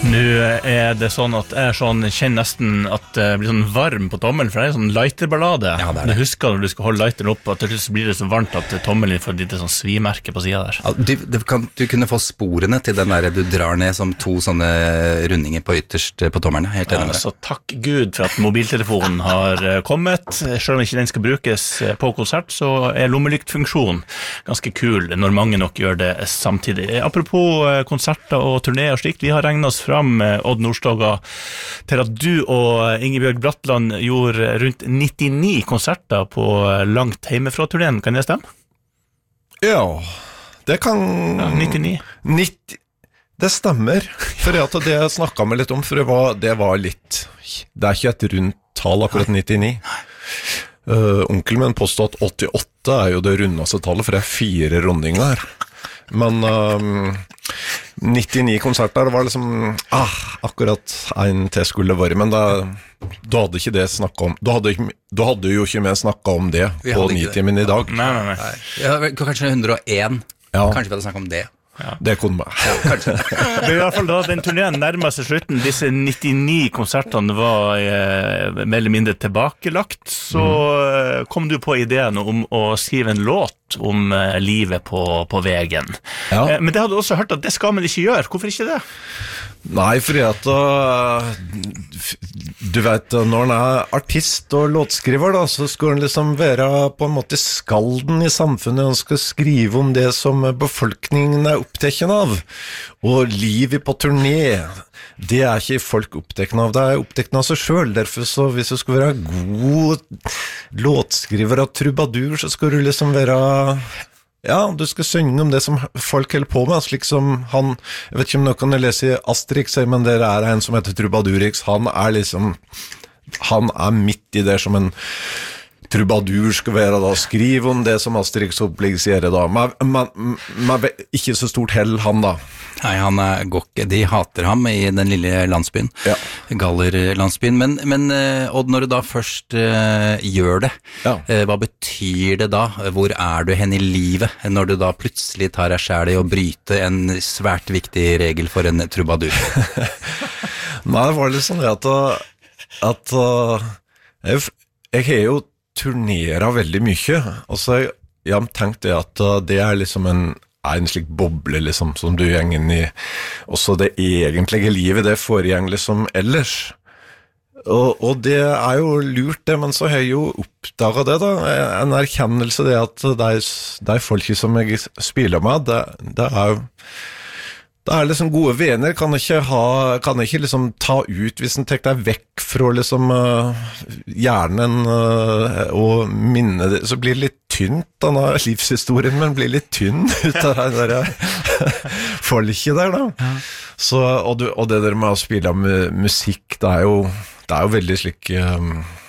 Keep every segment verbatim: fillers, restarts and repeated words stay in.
Nå er det sånn at jeg sånn, kjenner nesten at det blir sånn varm på tommelen, for det er en sånn lighterballade. Ja, det er det. Du husker når du skal holde lighteren opp, at til slutt blir det så varmt at tommelen får et sånn svimerke på siden der. Ja, du, du, kan, du kunne få sporene til den der du drar ned som to sånne rundinger på ytterst på tommelen. Helt enig med det. Så takk Gud for at mobiltelefonen har kommet. Selv om ikke den skal brukes på konsert, så er lommelyktfunksjonen ganske kul når mange nok gjør det samtidig. Apropos konserter og turné og slikt, vi har regnet oss fram Odd Nordstoga til at du og Ingebjørg Bratland gjorde rundt nittini konserter på langt hjemmefra turneen, kan det stemme? Ja, det kan... Ja, nittini. nitti Det stemmer, for at det jeg snakket med litt om, for det var, det var litt... Det er ikke et rundt tall akkurat nittini. Uh, onkelen min påstod at åttiåtte er jo det rundeste tallet, for det er fire rundinger. Men uh, nittini konserter, det var liksom ah, akkurat en til skulle være, men da, da hadde ikke det snakket om da hadde, da hadde jo ikke vi snakket om det på nitimen i dag. Nei, nei, nei. Ja, kanskje hundre og en, ja. Kanskje vi hadde snakket om det. Ja. Det kunne vi. Ja, kanskje. Men i hvert fall da den turneen nærmer seg slutten, disse nittini konsertene var eh, mer eller mindre tilbakelagt, så mm. kom du på ideen om å skrive en låt om eh, livet på, på veien. Ja. Eh, men det hadde du også hørt at det skal man ikke gjøre. Hvorfor ikke det? Nei, fordi at uh, du vet, når han er artist og låtskriver da, så skal han liksom være på en måte skalden i samfunnet. Han skal skrive om det som befolkningen er opptatt av. Og livet på turné, det er ikke folk opptatt av, det er opptatt av seg selv. Derfor så, hvis du skal være god låtskriver og trubadur, så skal du liksom være... Ja, du skal synge om det som folk holder på med, slik som han, jeg vet ikke om noen kan lese Asterix, men det er en som heter Trubadurix, han er liksom, han er midt i det som en trubadur skal være da, skriv om det som Asterix obligerer da, men, men, men ikke så stort hell han da. Nei, han er gokke, de hater ham i den lille landsbyen, ja. Gallerlandsbyen, men, men Odd, når du da først uh, gjør det, ja. uh, hva betyr det da? Hvor er du hen i livet når du da plutselig tar deg selv i å bryte en svært viktig regel for en trubadur? Nei, det var litt sånn at, at uh, jeg, jeg har jo turneret veldig mye, og så har jeg tenkt det at uh, det er liksom en er en slik boble liksom, som du gjenger inn i. Også det egentlige livet, det foregår liksom ellers. Og, og det er jo lurt det, men så har jeg jo oppdaget det da, en erkjennelse det at de, de folket som jeg spiller med, det, det er jo det er liksom gode venner, kan ikke, ha, kan ikke liksom ta ut hvis en tek deg vekk fra liksom uh, hjernen uh, og minne det, så blir det litt tynt, denne livshistorien, men blir litt tynn ut av det der folket der da. Ja. Så, og, du, og det der med å spille med musikk, det er jo, det er jo veldig slik um,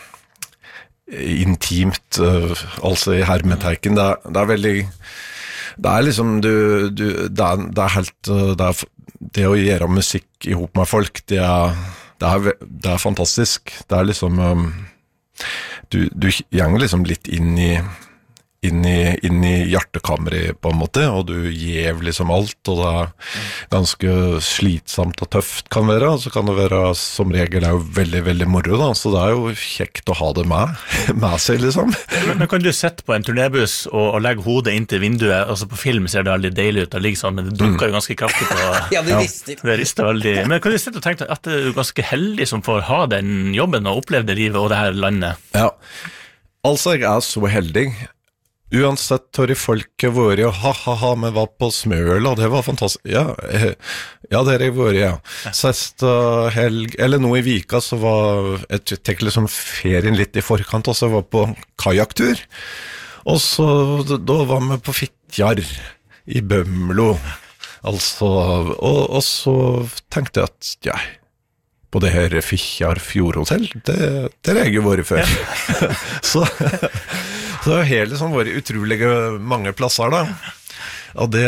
intimt, uh, altså i hermeteiken, det er, det er veldig det er liksom du, du det, er, det er helt det, er, det å gjøre musikk ihop med folk det er, det er, det er fantastisk det er liksom um, du, du gjenger liksom litt inn i inn i, inn i hjertekammeret på en måte, og du gjev liksom alt, og det er ganske slitsomt og tøft kan være, og så kan det være som regel er jo veldig, veldig moro da, så det er jo kjekt å ha det med, med seg liksom. Men, men kan du sette på en turnébuss og, og legge hodet inn til vinduet, altså på film ser det veldig deilig ut, det ligger sånn, men det dunker jo ganske kraftig på. Ja, det rister. Det rister veldig. Men kan du sette og tenke at du er ganske heldig som får ha den jobben og oppleve det livet og det her landet? Ja, altså jeg er så heldig. Uansett har de folket vært og ha-ha-ha, men var på Smøla, det var fantastisk. Ja, ja det har jeg vært, ja. Sest uh, helg, eller nå i vika, så var jeg tenker liksom ferien litt i forkant, og så var jeg på kajaktur. Og så, da var vi på Fitjar i Bømlo. Altså, og, og så tenkte jeg at, ja, på det her Fitjar Fjordhotell, det, det har jeg jo vært før. så... Så det har liksom vært utrolig mange plasser da, og det,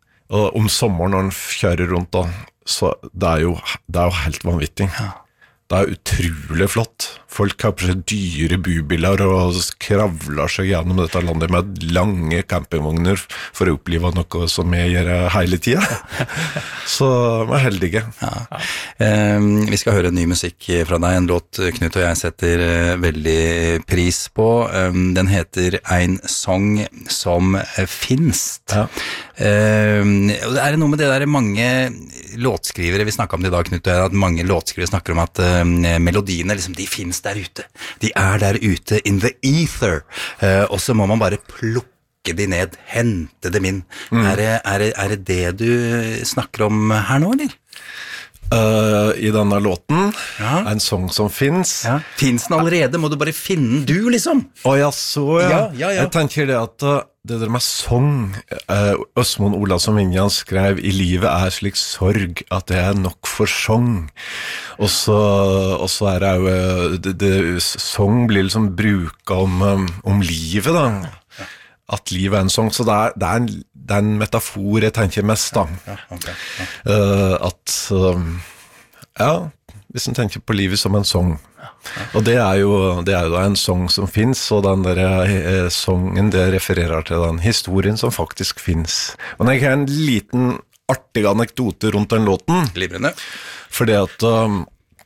og om sommeren når den kjører rundt da, så det er jo, det er jo helt vanvittig. det er utrolig flott. Folk har på seg dyre bubiler og kravler seg gjennom dette landet med lange campingvogner for å oppleve noe som jeg gjør hele tiden. Så vi er heldige. Ja. Um, vi skal høre ny musikk fra deg, en låt Knut og jeg setter uh, veldig pris på. Um, den heter Ein Song som finst. Ja. Um, det er noe med det der mange låtskrivere, vi snakket om det i dag, Knut, at mange låtskrivere snakker om at um, melodiene, liksom, de finnes der ute. De er der ute in the ether. Uh, og så må man bare plukke de ned, hente dem inn. Mm. Er, det, er, det, er det det du snakker om her nå, eller? Uh, I denne låten, ja. En sang som finnes. Ja. Finnes den allerede? Må du bare finne den du, liksom? Å ja, så ja. Ja, ja, ja. Jeg tenker det at uh, det der med sång, uh, Øsmund Olavsson Vinjan skrev, i livet er slik sorg at det er nok for sång. Og så, og så er det jo, uh, det, det, sång blir liksom bruket om, um, om livet da. At livet er en sång, så det er, det er, en, det er en metafor jeg tenker mest da. Ja, okay, ja. Uh, at, um, ja, hvis man tenker på livet som en sång. Ja, ja. Og det er jo, det er jo en sång som finnes, og den der eh, songen, det refererer til den historien som faktisk finnes. Men jeg har en liten artig anekdote rundt den låten. Livrende. Fordi at... Um,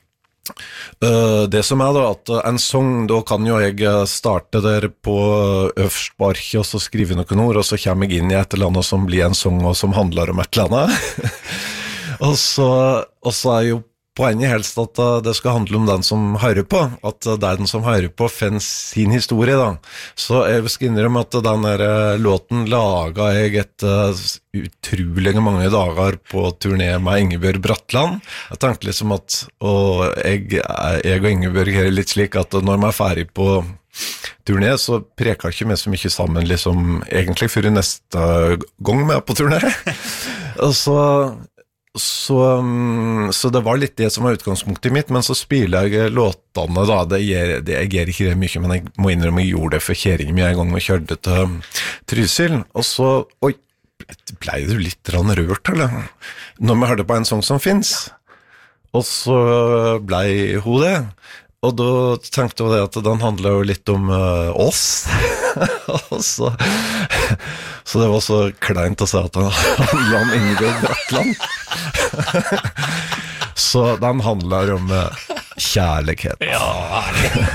Uh, det som er da, at en sang, da kan jo jeg starte der på øverst på arket og så skrive noen ord, og så kommer jeg inn i et eller annet som blir en sang og som handler om et eller annet. og, så, og så er jo poenget helst at det skal handle om den som hører på, at det er den som hører på finner sin historie da. Så jeg skal innrømme at den der låten laget jeg etter utrolig mange dager på turné med Ingebjørg Bratland. Jeg tenkte liksom at, og jeg, jeg og Ingebjørg er litt slik at når man er ferdig på turné, så preker ikke vi så mye sammen liksom, egentlig for neste gang vi er på turné. og så Så, så det var litt det som var utgangspunktet mitt, men så spiller jeg låtene da, det gjør, det, jeg gjør ikke det mye, men jeg må innrømme jeg gjorde det for kjæringen min en gang vi kjørte til Trysil, og så, oi, ble du litt rørt, eller? Når vi hørte på en sang som finnes, og så ble hun det, og da tenkte jeg at den handler jo litt om uh, oss, og så, så det var så kleint å si at den handler om Ingebjørg Bratland. så den handler om uh, kjærlighet. Ja,